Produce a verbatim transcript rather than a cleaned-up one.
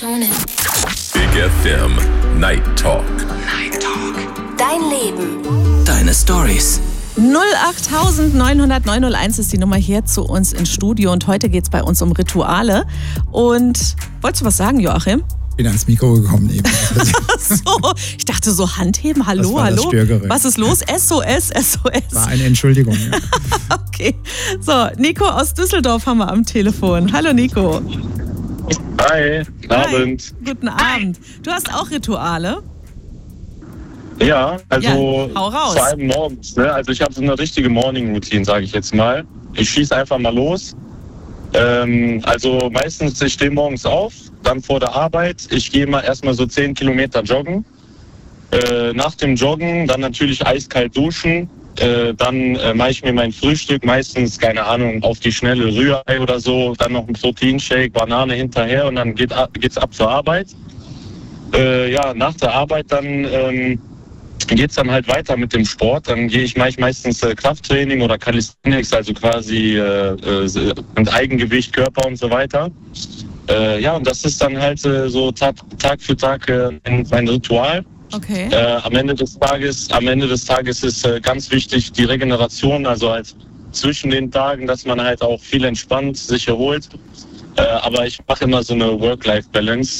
Big F M Night Talk. Night Talk. Dein Leben. Deine Stories. null acht neun null neun null eins ist die Nummer hier zu uns ins Studio und heute geht es bei uns um Rituale. Und wolltest du was sagen, Joachim? Ich bin ans Mikro gekommen eben. so, ich dachte so Handheben, hallo, das war hallo. Das Störgerät. Was ist los? S O S, S O S. War eine Entschuldigung. Ja. Okay, so, Nico aus Düsseldorf haben wir am Telefon. Hallo Nico. Hi, guten Abend. Hi, guten Abend. Du hast auch Rituale? Ja, also Ja, hau raus. vor allem morgens. Ne? Also ich habe so eine richtige Morning-Routine, sage ich jetzt mal. Ich schieße einfach mal los. Ähm, also meistens, ich stehe morgens auf, dann vor der Arbeit. Ich gehe mal erstmal so zehn Kilometer joggen. Äh, nach dem Joggen dann natürlich eiskalt duschen. Äh, dann äh, mache ich mir mein Frühstück, meistens, keine Ahnung, auf die schnelle Rührei oder so. Dann noch ein Proteinshake, Banane hinterher und dann geht, geht's ab zur Arbeit. Äh, ja, nach der Arbeit dann ähm, geht's dann halt weiter mit dem Sport. Dann gehe ich, mache ich meistens äh, Krafttraining oder Calisthenics, also quasi äh, äh, mit Eigengewicht, Körper und so weiter. Äh, ja, und das ist dann halt äh, so Tag, Tag für Tag äh, mein Ritual. Okay. Äh, am Ende des Tages, am Ende des Tages ist äh, ganz wichtig die Regeneration, also halt zwischen den Tagen, dass man halt auch viel entspannt sich erholt. Äh, aber ich mache immer so eine Work-Life-Balance.